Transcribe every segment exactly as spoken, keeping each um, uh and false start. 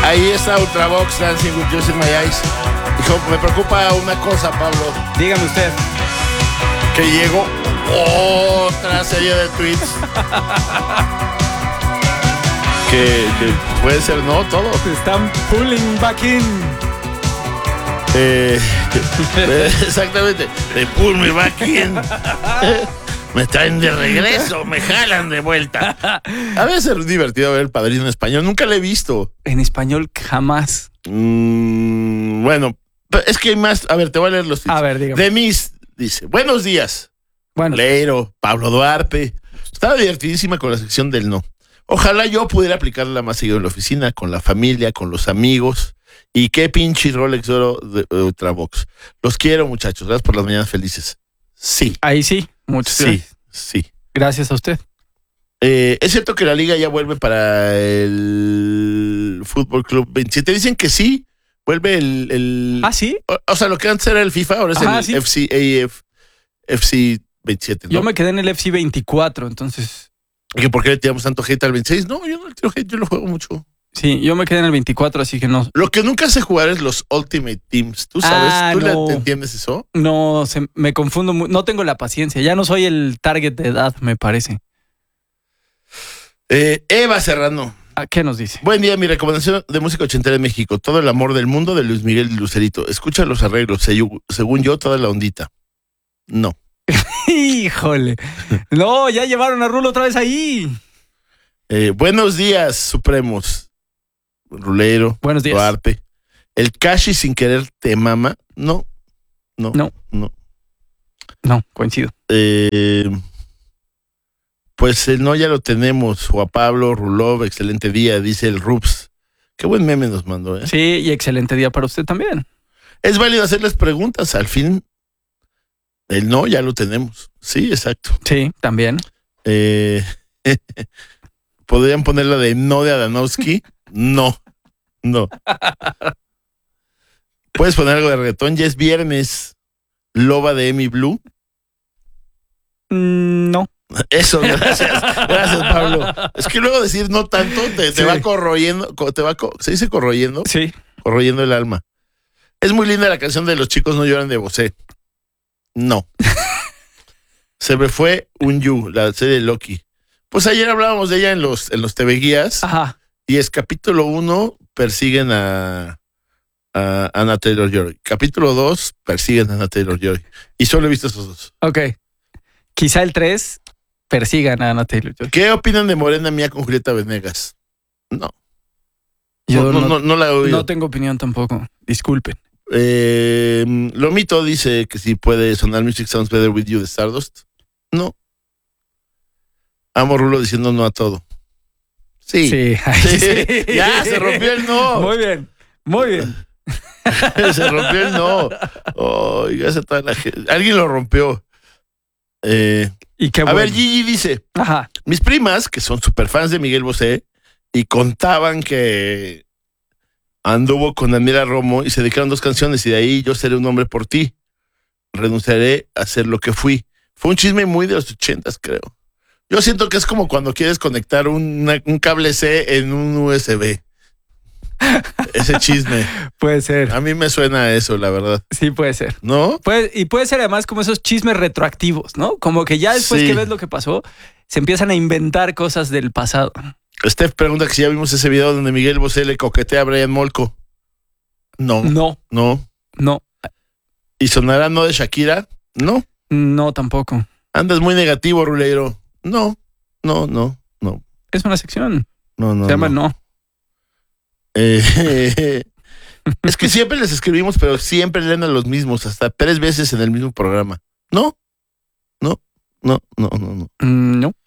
Ahí está Ultravox, Dancing with Yours in My Eyes. Dijo, me preocupa una cosa, Pablo. Dígame usted. Que llegó otra serie de tweets. que, que puede ser, ¿no? Todo. Están pulling back in. Eh, exactamente. De pull me back in. Me traen de regreso, me jalan de vuelta. A veces es divertido ver El Padrino en español. Nunca lo he visto. En español jamás. Mm, bueno, es que hay más. A ver, te voy a leer los tweets. A ver, dígame. Demis dice, buenos días. Bueno. Leiro, Pablo Duarte. Estaba divertidísima con la sección del no. Ojalá yo pudiera aplicarla más seguido en la oficina, con la familia, con los amigos. Y qué pinche Rolex de oro de Ultravox. Los quiero, muchachos. Gracias por las mañanas felices. Sí. Ahí sí. Muchas sí, gracias. Sí. Gracias a usted. Eh, es cierto que la liga ya vuelve para el Fútbol Club veintisiete. Dicen que sí. Vuelve el... el ¿Ah, sí? O, o sea, lo que antes era el FIFA, ahora es Ajá, el sí. F C A F, F C veintisiete, ¿no? Yo me quedé en el F C veinticuatro, entonces... ¿Que ¿Por qué le tiramos tanto hate al veintiséis? No, yo no le tiro hate, yo lo juego mucho. Sí, yo me quedé en el veinticuatro, así que no... Lo que nunca sé jugar es los Ultimate Teams. ¿Tú sabes? Ah, ¿Tú no. le entiendes eso? No, se, me confundo. Muy, no tengo la paciencia. Ya no soy el target de edad, me parece. Eh, Eva Serrano. ¿Qué nos dice? Buen día, mi recomendación de música ochentera en México. Todo el amor del mundo de Luis Miguel y Lucerito. Escucha los arreglos. Según yo, toda la ondita. No. Híjole. No, ya llevaron a Rulo otra vez ahí. Eh, buenos días, Supremos. Rulero. Buenos días. Duarte. El Cashi sin querer te mama. No. No. No. No. No, coincido. Eh, pues el no ya lo tenemos. Juan Pablo, Rulov, excelente día, dice el Rups. Qué buen meme nos mandó, ¿eh? Sí, y excelente día para usted también. Es válido hacerles preguntas. Al fin, el no ya lo tenemos. Sí, exacto. Sí, también. Eh, ¿Podrían poner la de no de Adanowski? No, no. ¿Puedes poner algo de reggaetón? Ya es viernes. Loba de Emi Blue. Mm, no. Eso, gracias. Gracias, Pablo. Es que luego decir no tanto te, te Sí. va corroyendo. Te va, ¿se dice corroyendo? Sí. Corroyendo el alma. Es muy linda la canción de Los chicos no lloran de Bosé. No. Se me fue un You, la serie de Loki. Pues ayer hablábamos de ella en los, en los T V Guías. Ajá. Y es capítulo uno, persiguen a, a Anna Taylor-Joy. Capítulo dos, persiguen a Anna Taylor-Joy. Y solo he visto esos dos. Ok. Quizá el tres persigan a Anna Taylor-Joy. ¿Qué opinan de Morena Mía con Julieta Venegas? No. Yo no, no, no, no la he oído. no tengo opinión tampoco. Disculpen. Eh, Lomito dice que si puede sonar Music Sounds Better With You de Stardust. No. Amo Rulo diciendo no a todo. Sí. Sí. Sí. Sí. Ya, se rompió el no. Muy bien. Muy bien. Se rompió el no. Oh, gracias a toda la gente. Alguien lo rompió. Eh, Y qué a bueno. ver, Gigi dice: Ajá. mis primas, que son super fans de Miguel Bosé, y contaban que anduvo con Daniela Romo y se dedicaron dos canciones, y de ahí Yo seré un hombre por ti. Renunciaré a ser lo que fui. Fue un chisme muy de los ochentas, creo. Yo siento que es como cuando quieres conectar una, un cable C en un U S B. Ese chisme. Puede ser. A mí me suena a eso, la verdad. Sí, puede ser. ¿No? Puede, y puede ser además como esos chismes retroactivos, ¿no? Como que ya después Sí. que ves lo que pasó, se empiezan a inventar cosas del pasado. Steph pregunta que si ya vimos ese video donde Miguel Bosé le coquetea a Brian Molko. No. No, No. no, ¿Y sonará no de Shakira? No. no tampoco. Andas muy negativo, Ruleiro. No, no, no, no. Es una sección. No, no. Se llama no. No. Eh, es que siempre les escribimos, pero siempre leen a los mismos, hasta tres veces en el mismo programa. No, no, no, no, no, no. Mm, no.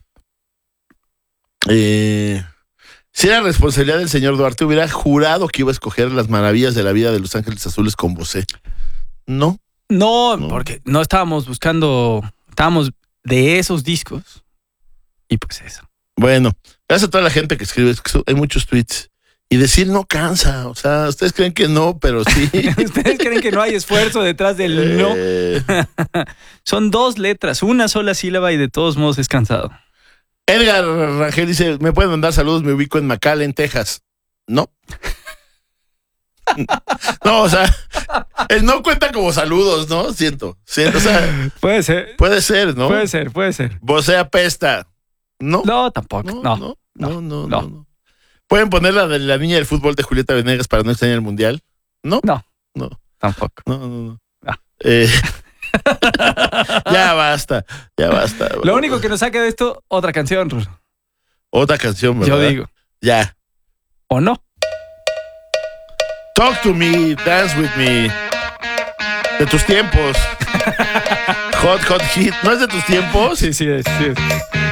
Eh, si era responsabilidad del señor Duarte, hubiera jurado que iba a escoger las maravillas de la vida de Los Ángeles Azules con Bosé. No. No, No. porque no estábamos buscando, estábamos de esos discos. Y pues eso. Bueno, gracias a toda la gente que escribe, es que hay muchos tweets. Y decir no cansa, o sea, ustedes creen que no, pero sí. ¿Ustedes creen que no hay esfuerzo detrás del no? Eh, Son dos letras, una sola sílaba y de todos modos es cansado. Edgar Rangel dice, ¿me pueden mandar saludos? Me ubico en McAllen, Texas. No. No, o sea, el no cuenta como saludos, ¿no? Siento, siento, o sea, Puede ser. puede ser, ¿no? Puede ser, puede ser. Vosé apesta. ¿No? No, tampoco. No, No. no, no, no, no, no. no. ¿Pueden poner la de la niña del fútbol de Julieta Venegas para no extrañar el mundial? ¿No? No. No, Tampoco. no, no, no. Ah. Eh, ya basta, ya basta. Lo único que nos saca de esto, otra canción, Rulo. Otra canción, ¿verdad? Yo digo. Ya. ¿O no? Talk to me, dance with me. De tus tiempos. Hot, hot hit. ¿No es de tus tiempos? Sí, sí, es, sí. es.